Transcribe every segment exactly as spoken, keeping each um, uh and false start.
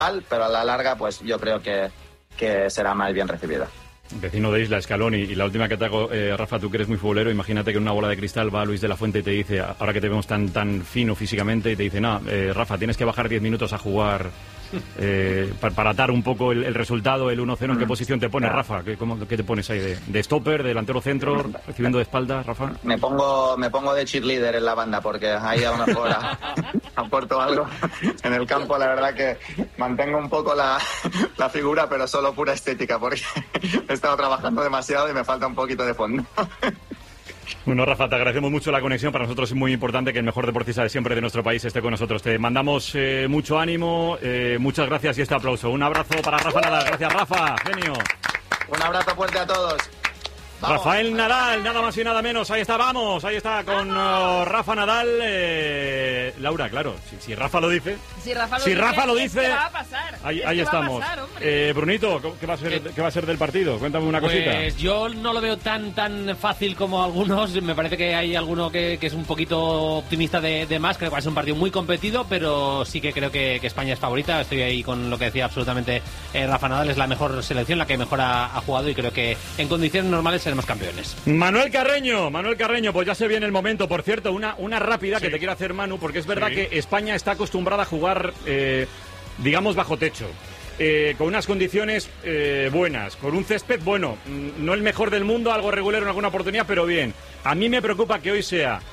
pero a la larga pues yo creo que, que será más bien recibida. Vecino de Isla, Escalón, y, y la última que te hago, eh, Rafa, tú que eres muy futbolero, imagínate que en una bola de cristal va Luis de la Fuente y te dice, ahora que te vemos tan tan fino físicamente, y te dice, no, eh, Rafa, tienes que bajar diez minutos a jugar eh, para, para atar un poco el, el resultado, el uno cero. ¿En qué posición te pones, Rafa? ¿Qué, cómo, qué te pones ahí? ¿De, de stopper, de delantero centro, recibiendo de espaldas, Rafa? Me pongo me pongo de cheerleader en la banda, porque ahí a lo mejor aporto algo. En el campo, la verdad que mantengo un poco la, la figura, pero solo pura estética, porque he estado trabajando demasiado y me falta un poquito de fondo. Bueno, Rafa, te agradecemos mucho la conexión. Para nosotros es muy importante que el mejor deportista de siempre de nuestro país esté con nosotros. Te mandamos eh, mucho ánimo, eh, muchas gracias y este aplauso. Un abrazo para Rafa Nadal. Gracias, Rafa, genio. Un abrazo fuerte a todos. Vamos. Rafael Nadal, nada más y nada menos. Ahí está, vamos, ahí está con uh, Rafa Nadal. Eh, Laura, claro, si, si Rafa lo dice. Si Rafa lo si dice, Rafa lo dice, ¿qué va a pasar? Ahí, ahí estamos. Pasar, eh, Brunito, ¿qué va, a ser, ¿qué va a ser del partido? Cuéntame una pues cosita. Pues yo no lo veo tan tan fácil como algunos. Me parece que hay alguno que, que es un poquito optimista de, de más. Creo que va a ser un partido muy competido, pero sí que creo que, que España es favorita. Estoy ahí con lo que decía absolutamente eh, Rafa Nadal. Es la mejor selección, la que mejor ha, ha jugado, y creo que en condiciones normales seremos campeones. Manuel Carreño, Manuel Carreño, pues ya se viene el momento. Por cierto, una, una rápida sí. que te quiero hacer, Manu, porque es verdad sí. que España está acostumbrada a jugar, eh, digamos, bajo techo. Eh, con unas condiciones eh, buenas, con un césped bueno, no el mejor del mundo, algo regular en alguna oportunidad, pero bien. A mí me preocupa que hoy sea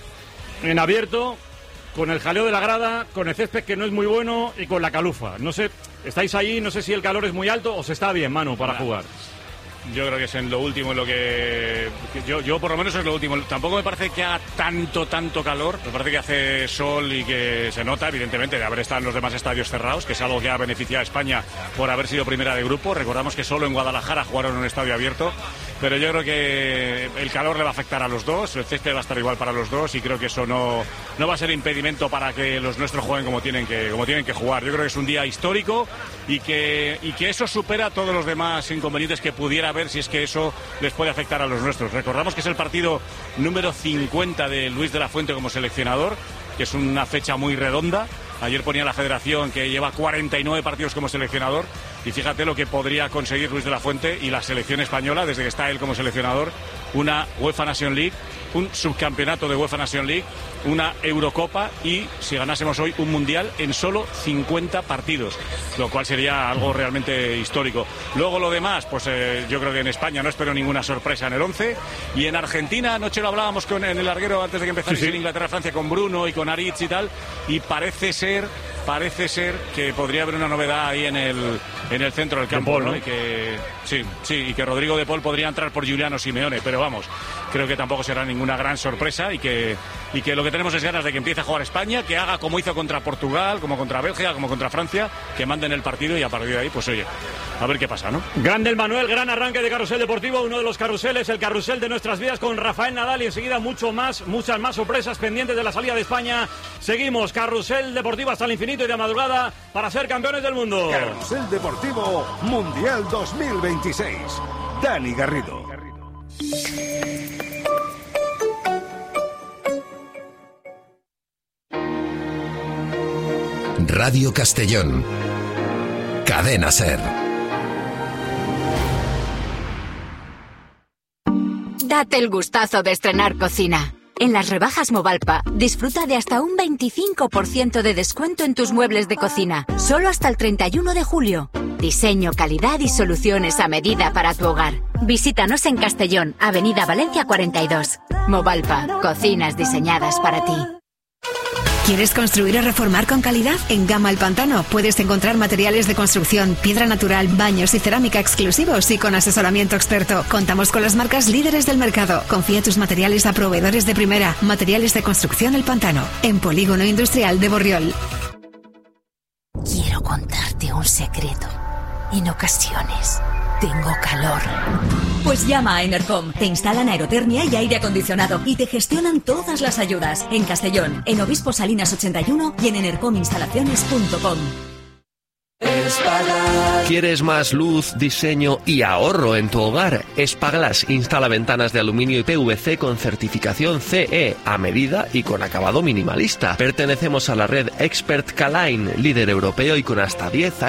en abierto, con el jaleo de la grada, con el césped que no es muy bueno y con la calufa. No sé, estáis ahí, no sé si el calor es muy alto o se está bien, Manu, para jugar. Yo creo que es en lo último en lo que... Yo, yo por lo menos es lo último. Tampoco me parece que haga tanto, tanto calor. Me parece que hace sol y que se nota, evidentemente, de haber estado en los demás estadios cerrados, que es algo que ha beneficiado a España por haber sido primera de grupo. Recordamos que solo en Guadalajara jugaron en un estadio abierto. Pero yo creo que el calor le va a afectar a los dos, el césped va a estar igual para los dos, y creo que eso no, no va a ser impedimento para que los nuestros jueguen como tienen que, como tienen que jugar. Yo creo que es un día histórico y que, y que eso supera todos los demás inconvenientes que pudiera haber, si es que eso les puede afectar a los nuestros. Recordamos que es el partido número cincuenta de Luis de la Fuente como seleccionador, que es una fecha muy redonda. Ayer ponía la federación que lleva cuarenta y nueve partidos como seleccionador, y fíjate lo que podría conseguir Luis de la Fuente y la selección española desde que está él como seleccionador: una UEFA Nation League, un subcampeonato de UEFA Nation League, una Eurocopa y, si ganásemos hoy, un Mundial en solo cincuenta partidos, lo cual sería algo realmente histórico. Luego lo demás, pues eh, yo creo que en España no espero ninguna sorpresa en el once, y en Argentina, anoche lo hablábamos con, en el larguero antes de que empezara, sí, sí. en Inglaterra-Francia, con Bruno y con Aritz y tal, y parece ser Parece ser que podría haber una novedad ahí en el en el centro del campo, de Paul, ¿no? ¿no? Y que sí, sí, y que Rodrigo de Paul podría entrar por Giuliano Simeone, pero vamos, creo que tampoco será ninguna gran sorpresa, y que y que lo que tenemos es ganas de que empiece a jugar España, que haga como hizo contra Portugal, como contra Bélgica, como contra Francia, que manden el partido, y a partir de ahí, pues oye, a ver qué pasa, ¿no? Grande el Manuel, gran arranque de Carrusel Deportivo, uno de los carruseles, el carrusel de nuestras vidas, con Rafael Nadal, y enseguida mucho más, muchas más sorpresas pendientes de la salida de España. Seguimos, Carrusel Deportivo hasta el infinito y de madrugada para ser campeones del mundo. Carrusel Deportivo Mundial dos mil veintiséis. Dani Garrido. Radio Castellón. Cadena SER. Date el gustazo de estrenar cocina. En las rebajas Movalpa, disfruta de hasta un veinticinco por ciento de descuento en tus muebles de cocina, solo hasta el treinta y uno de julio. Diseño, calidad y soluciones a medida para tu hogar. Visítanos en Castellón, Avenida Valencia cuarenta y dos. Movalpa, cocinas diseñadas para ti. ¿Quieres construir o reformar con calidad? En Gama El Pantano puedes encontrar materiales de construcción, piedra natural, baños y cerámica exclusivos y con asesoramiento experto. Contamos con las marcas líderes del mercado. Confía tus materiales a proveedores de primera. Materiales de construcción El Pantano, en Polígono Industrial de Borriol. Quiero contarte un secreto. En ocasiones tengo calor. Pues llama a Enercom. Te instalan aerotermia y aire acondicionado y te gestionan todas las ayudas. En Castellón, en Obispo Salinas ochenta y uno y en enercominstalaciones punto com. Espaglass. ¿Quieres más luz, diseño y ahorro en tu hogar? Espaglass instala ventanas de aluminio y P V C con certificación C E a medida y con acabado minimalista. Pertenecemos a la red Expert K-Line, líder europeo y con hasta diez